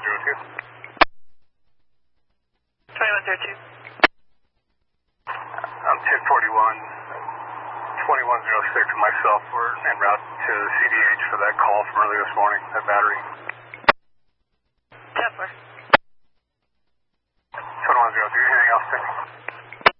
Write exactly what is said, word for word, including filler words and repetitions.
zero two. twenty-one zero two. I'm ten forty-one, twenty-one zero six, myself, we're en route to C D H for that call from early this morning, that battery. ten four. twenty-one zero two, anything else, Tim?